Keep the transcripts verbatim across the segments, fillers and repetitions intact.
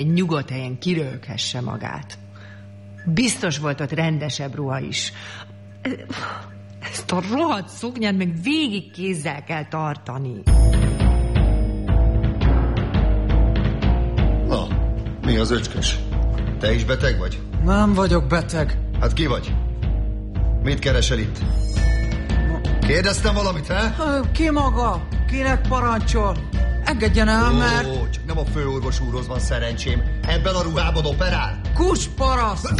egy nyugodt helyen kirölkhesse magát. Biztos volt ott rendesebb ruha is. Ezt a rohadt szoknyát meg végig kézzel kell tartani. Na, mi az öcskös? Te is beteg vagy? Nem vagyok beteg. Hát ki vagy? Mit keresel itt? Kérdeztem valamit, he? Ki maga? Kinek parancsol? Engedjen el, Ó, mert... csak nem a főorvos úrhoz van szerencsém. Ebben a ruhában operál? Kus paraszt!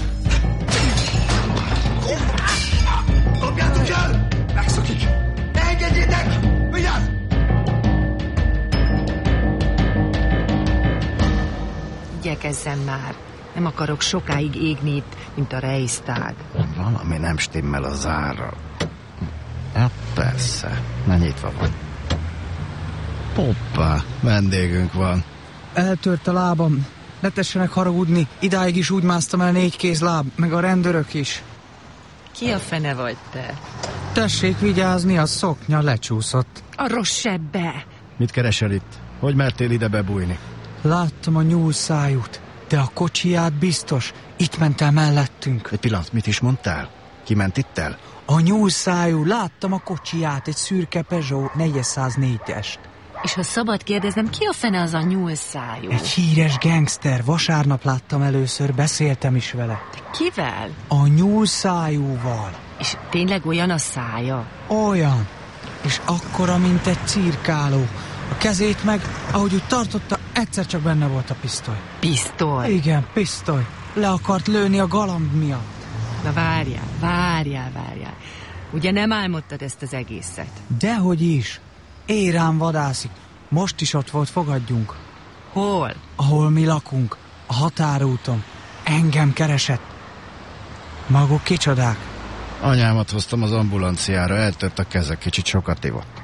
Dobjátok el! Megszokik! Ne engedjétek! Vigyázz! Igyekezzem már. Nem akarok sokáig égni itt, mint a Reichstag. Valami nem stimmel a zárral. Ja, persze. Na, nyitva van. Hoppá, vendégünk van. Eltört a lábam. Ne tessenek haragudni. Idáig is úgy másztam el négy kéz láb, meg a rendőrök is. Ki a fene vagy te? Tessék vigyázni, a szoknya lecsúszott. A rossz sebbe! Mit keresel itt? Hogy mertél ide bebújni? Láttam a nyúlszájút, de a kocsiját biztos. Itt ment el mellettünk. Egy pillanat, mit is mondtál? Ki ment itt el? A nyúlszájú, láttam a kocsiját, egy szürke Peugeot négyszáznégyest. És ha szabad kérdeznem, ki a fene az a nyúlszájú? Egy híres gangster, vasárnap láttam először, beszéltem is vele. Kivel? A nyúlszájúval. És tényleg olyan a szája? Olyan. És akkora, mint egy cirkáló. A kezét meg, ahogy úgy tartotta, egyszer csak benne volt a pisztoly. Pisztoly? Igen, pisztoly. Le akart lőni a galamb miatt. Na várjál, várjál, várjál. Ugye nem álmodtad ezt az egészet? Dehogy is. Érán vadászik. Most is ott volt, fogadjunk. Hol? Ahol mi lakunk. A határúton. Engem keresett. Maguk kicsodák? Anyámat hoztam az ambulanciára, eltört a keze, kicsit sokat ivott.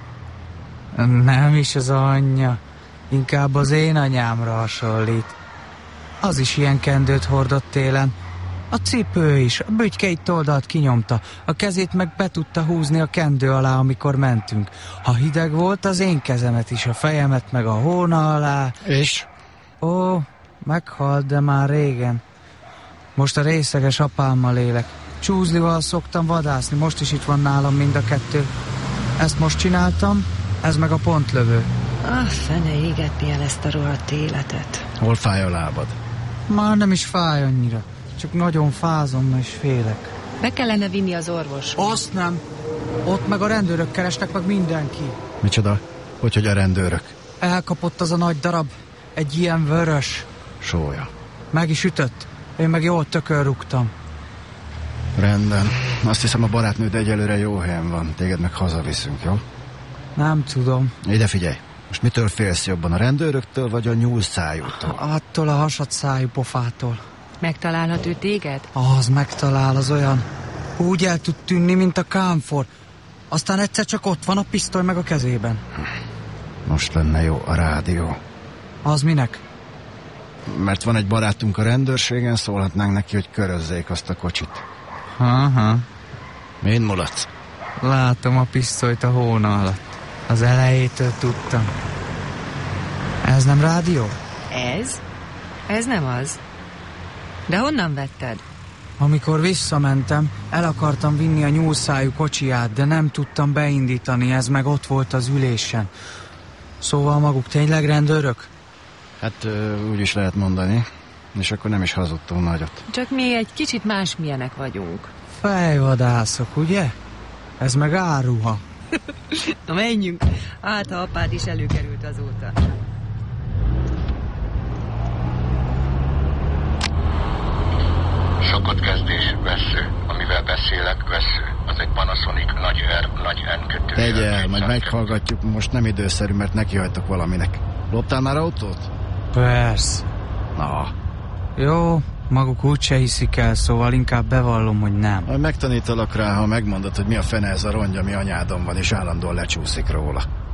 Nem is az anyja. Inkább az én anyámra hasonlít. Az is ilyen kendőt hordott télen. A cipő is, a bütykeit oldalt kinyomta, a kezét meg be tudta húzni a kendő alá, amikor mentünk. Ha hideg volt, az én kezemet is, a fejemet meg a hóna alá. És? Ó, meghalt, de már régen. Most a részeges apámmal élek. Csúzlival szoktam vadászni, most is itt van nálam mind a kettő. Ezt most csináltam, ez meg a pontlövő. Ah, fene égetni el ezt a rohadt életet. Hol fáj a lábad? Már nem is fáj annyira. Csak nagyon fázom és félek. Be kellene vinni az orvoshoz. Azt nem. Ott meg a rendőrök keresnek, meg mindenki. Micsoda? Hogy, hogy a rendőrök? Elkapott az a nagy darab. Egy ilyen vörös. Sója. Meg is ütött. Én meg jól tökölrúgtam. Rendben. Azt hiszem, a barátnőd egyelőre jó helyen van. Téged meg hazaviszünk, jó? Nem tudom. Ide figyelj. Most mitől félsz jobban? A rendőröktől vagy a nyúlszájútól? Attól a hasadszájú pofától. Megtalálhat ő téged? Az megtalál, az olyan. Úgy el tud tűnni, mint a kámfor. Aztán egyszer csak ott van a pisztoly meg a kezében. Most lenne jó a rádió. Az minek? Mert van egy barátunk a rendőrségen, szólhatnánk neki, hogy körözzék azt a kocsit. Aha. Mind mulatsz? Látom a pisztolyt a hóna alatt. Az elejétől tudtam. Ez nem rádió? Ez? Ez nem az. De honnan vetted? Amikor visszamentem, el akartam vinni a nyúlszájú kocsiját, de nem tudtam beindítani, ez meg ott volt az ülésen. Szóval maguk tényleg rendőrök? Hát úgy is lehet mondani. És akkor nem is hazudtunk nagyot. Csak mi egy kicsit másmilyenek vagyunk. Fejvadászok, ugye? Ez meg áruha. Na menjünk, hát ha apád is előkerült azóta. Szokott kezdés, vesző. Amivel beszélek, vesző. Az egy Panasonic nagy R, nagy N kettő. Tegye el, majd meghallgatjuk, most nem időszerű, mert nekihajtok valaminek. Loptál már autót? Persze. Na. Jó, maguk úgyse hiszik el, szóval inkább bevallom, hogy nem. Majd megtanítalak rá, ha megmondod, hogy mi a fene ez a rongy, ami anyádon van, és állandóan lecsúszik róla.